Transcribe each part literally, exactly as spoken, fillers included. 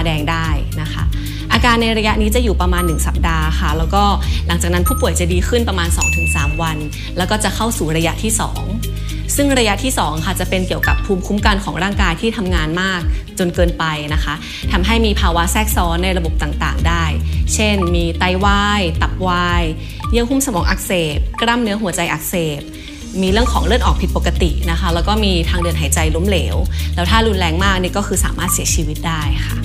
แดงได้นะคะอาการในระยะนี้จะอยู่ประมาณหนึ่งสัปดาห์ค่ะแล้วก็หลังจากนั้นผู้ป่วยจะดีขึ้นประมาณ สองถึงสาม วันแล้วก็จะเข้าสู่ระยะที่สองซึ่งระยะที่สองค่ะจะเป็นเกี่ยวกับภูมิคุ้มกันของร่างกายที่ทำงานมากจนเกินไปนะคะทำให้มีภาวะแทรกซ้อนในระบบต่างๆได้เช่นมีไตวายตับวายเยื่อหุ้มสมองอักเสบกล้ามเนื้อหัวใจอักเสบมีเรื่องของเลือดออกผิดปกตินะคะแล้วก็มีทางเดินหายใจล้มเหลวแล้วถ้ารุนแรงมากนี่ก็คือสามารถเสียชีวิตได้ค่ะ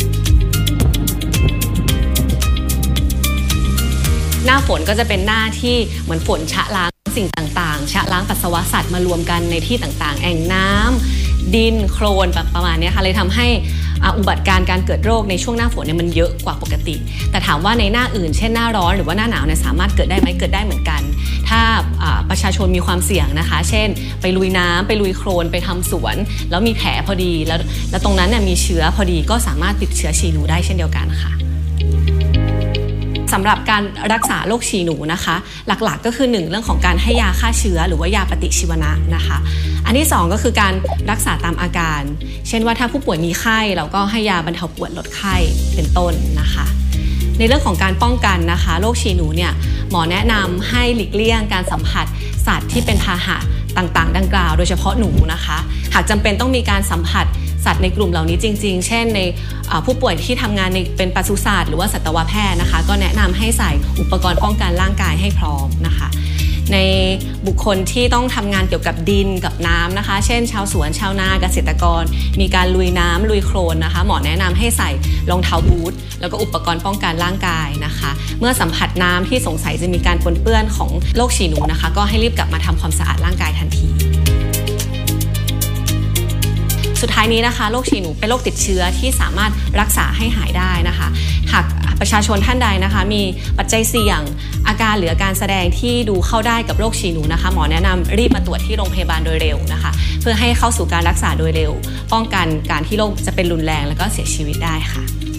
หน้าฝนก็จะเป็นหน้าที่เหมือนฝนชะล้างสิ่งต่างๆชะล้างปัสสาวะสัตว์มารวมกันในที่ต่างๆแอ่งน้ำดินโคลนแบบประมาณนี้ค่ะเลยทำให้อุบัติการการเกิดโรคในช่วงหน้าฝนเนี่ยมันเยอะกว่าปกติแต่ถามว่าในหน้าอื่นเช่นหน้าร้อนหรือว่าหน้าหนาวเนี่ยสามารถเกิดได้ไหมเกิดได้เหมือนกันถ้าประชาชนมีความเสี่ยงนะคะเช่นไปลุยน้ำไปลุยโคลนไปทำสวนแล้วมีแผลพอดีแล้วแล้วตรงนั้นเนี่ยมีเชื้อพอดีก็สามารถติดเชื้อฉี่หนูได้เช่นเดียวกันค่ะสำหรับการรักษาโรคฉี่หนูนะคะหลักๆก็คือหนึ่งเรื่องของการให้ยาฆ่าเชื้อหรือว่ายาปฏิชีวนะนะคะอันที่สองก็คือการรักษาตามอาการเช่นว่าถ้าผู้ป่วยมีไข้เราก็ให้ยาบรรเทาปวดลดไข้เป็นต้นนะคะในเรื่องของการป้องกันนะคะโรคฉี่หนูเนี่ยหมอแนะนำให้หลีกเลี่ยงการสัมผัสสัตว์ที่เป็นพาหะต่างๆดังกล่าวโดยเฉพาะหนูนะคะหากจำเป็นต้องมีการสัมผัสสัตว์ในกลุ่มเหล่านี้จริงๆเช่นในผู้ป่วยที่ทำงานในเป็นปศุสัตว์หรือว่าสัตวแพทย์นะคะก็แนะนำให้ใส่อุปกรณ์ป้องกันร่างกายให้พร้อมนะคะในบุคคลที่ต้องทำงานเกี่ยวกับดินกับน้ำนะคะเช่นชาวสวนชาวนาเกษตรกรมีการลุยน้ำลุยโคลนนะคะหมอแนะนำให้ใส่รองเท้าบูทแล้วก็อุปกรณ์ป้องกันร่างกายนะคะเมื่อสัมผัสน้ำที่สงสัยจะมีการปนเปื้อนของโรคฉี่หนูนะคะก็ให้รีบกลับมาทำความสะอาดร่างกายทันทีสุดท้ายนี้นะคะโรคฉี่หนูเป็นโรคติดเชื้อที่สามารถรักษาให้หายได้นะคะหากประชาชนท่านใดนะคะมีปัจจัยเสี่ยงอาการหรืออาการแสดงที่ดูเข้าได้กับโรคฉี่หนูนะคะหมอแนะนำรีบมาตรวจที่โรงพยาบาลโดยเร็วนะคะเพื่อให้เข้าสู่การรักษาโดยเร็วป้องกันการที่โรคจะเป็นรุนแรงแล้วก็เสียชีวิตได้ค่ะ